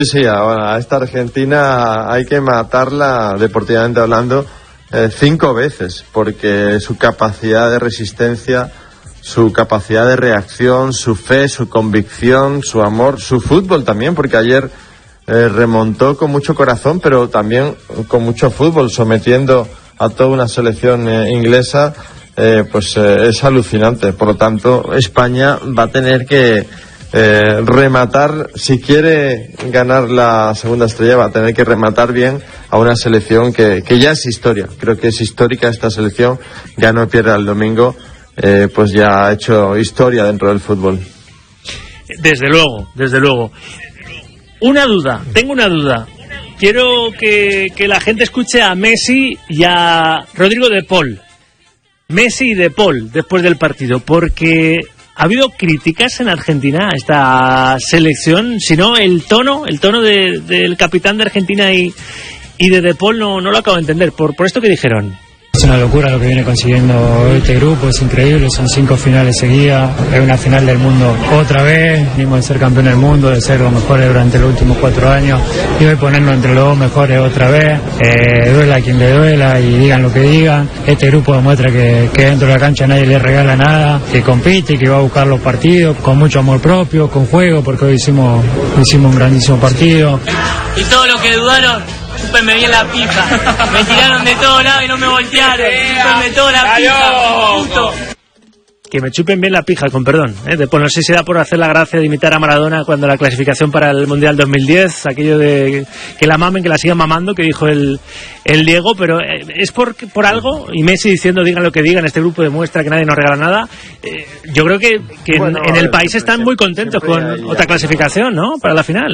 Sí, ahora a esta Argentina hay que matarla, deportivamente hablando, 5 veces, porque su capacidad de resistencia, su capacidad de reacción, su fe, su convicción, su amor, su fútbol también, porque ayer remontó con mucho corazón, pero también con mucho fútbol, sometiendo a toda una selección inglesa, es alucinante. Por lo tanto, España va a tener que rematar, si quiere ganar la segunda estrella, va a tener que rematar bien a una selección que ya es historia. Creo que es histórica esta selección. Ganó y pierde el domingo, pues ya ha hecho historia dentro del fútbol. Desde luego. Tengo una duda. Quiero que la gente escuche a Messi y a Rodrigo de Paul. Messi y de Paul después del partido, porque ha habido críticas en Argentina a esta selección, si no el tono del capitán de Argentina y de Paul no lo acabo de entender, por esto que dijeron. Es una locura lo que viene consiguiendo este grupo, es increíble, son 5 finales seguidas, es una final del mundo otra vez, venimos de ser campeón del mundo, de ser los mejores durante los últimos 4 años, y hoy ponernos entre los 2 mejores otra vez, duela a quien le duela y digan lo que digan. Este grupo demuestra que dentro de la cancha nadie le regala nada, que compite, que va a buscar los partidos con mucho amor propio, con juego, porque hoy hicimos un grandísimo partido. Y todo lo que dudaron, chúpenme bien la pija. Me tiraron de todos lados y no me voltearon. Chúpenme toda la pija, justo. Que me chupen bien la pija, con perdón. Después no sé si da por hacer la gracia de imitar a Maradona cuando la clasificación para el Mundial 2010, aquello de que la mamen, que la sigan mamando, que dijo el Diego, pero es por algo, y Messi diciendo digan lo que digan, este grupo demuestra que nadie nos regala nada. Yo creo que bueno, en el país están muy contentos con otra clasificación, ¿no?, para la final.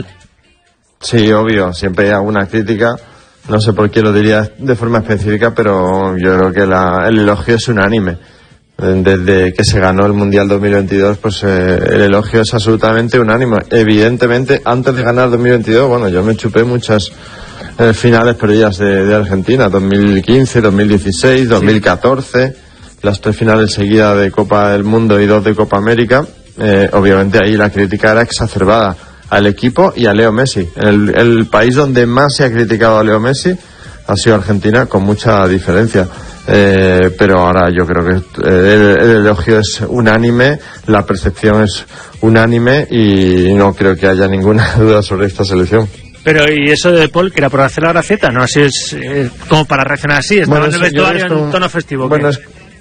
Sí, obvio, siempre hay alguna crítica, no sé por qué lo diría de forma específica, pero yo creo que el elogio es unánime. Desde que se ganó el Mundial 2022, pues el elogio es absolutamente unánime. Evidentemente, antes de ganar 2022, bueno, yo me chupé muchas finales perdidas de Argentina, 2015, 2016, 2014, las 3 finales seguidas de Copa del Mundo y 2 de Copa América. Obviamente ahí la crítica era exacerbada al equipo y a Leo Messi. El país donde más se ha criticado a Leo Messi ha sido Argentina, con mucha diferencia. Pero ahora yo creo que el elogio es unánime, la percepción es unánime y no creo que haya ninguna duda sobre esta selección. Pero y eso de Paul, que era por hacer la gracieta, ¿no? Así es como para reaccionar así, estaba en el vestuario en tono festivo. Bueno,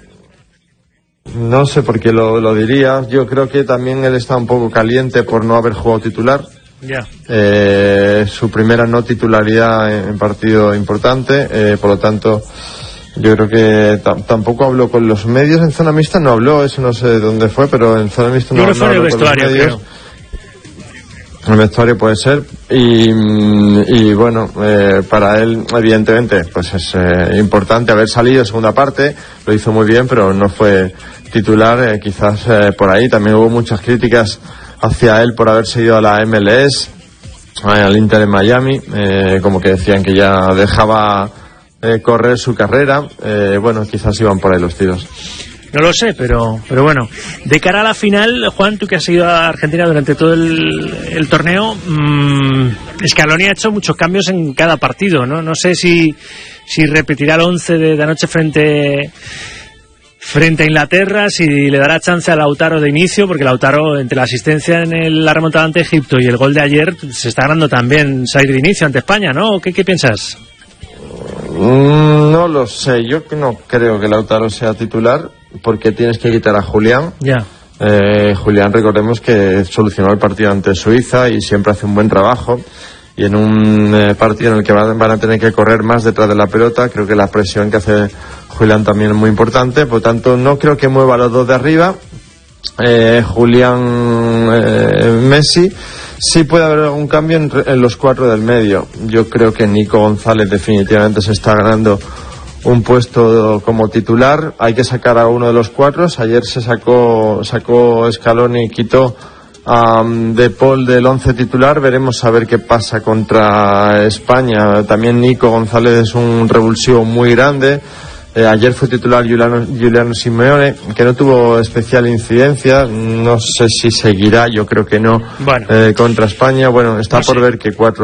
no sé por qué lo diría. Yo creo que también él está un poco caliente por no haber jugado titular. Ya. Su primera no titularidad en partido importante, por lo tanto yo creo que tampoco habló con los medios en zona mixta, no habló, eso no sé dónde fue, pero en zona mixta no habló con los medios. En el vestuario puede ser, y bueno, para él evidentemente pues es importante haber salido en segunda parte, lo hizo muy bien, pero no fue titular, quizás por ahí también hubo muchas críticas hacia él por haber seguido a la MLS, al Inter de Miami, como que decían que ya dejaba correr su carrera. Bueno, quizás iban por ahí los tiros. No lo sé, pero bueno, de cara a la final, Juan, tú que has seguido a Argentina durante todo el torneo, Scaloni ha hecho muchos cambios en cada partido, ¿no? No sé si repetirá el 11 de anoche frente a Inglaterra, si le dará chance a Lautaro de inicio, porque Lautaro, entre la asistencia en la remontada ante Egipto y el gol de ayer, se está ganando también salir de inicio ante España, ¿no? ¿Qué piensas? No lo sé, yo no creo que Lautaro sea titular, porque tienes que quitar a Julián. Ya. Julián, recordemos que solucionó el partido ante Suiza y siempre hace un buen trabajo, y en un partido en el que van a tener que correr más detrás de la pelota, creo que la presión que hace Julián también es muy importante, por tanto no creo que mueva a los dos de arriba. Julián, Messi. Sí puede haber algún cambio en los 4 del medio. Yo creo que Nico González definitivamente se está ganando un puesto como titular. Hay que sacar a uno de los 4. Ayer se sacó Scaloni y quitó a De Paul del 11 titular. Veremos a ver qué pasa contra España. También Nico González es un revulsivo muy grande. Ayer fue titular Giuliano Simeone, que no tuvo especial incidencia. No sé si seguirá, yo creo que no. Bueno, contra España. Bueno, está por ver que 4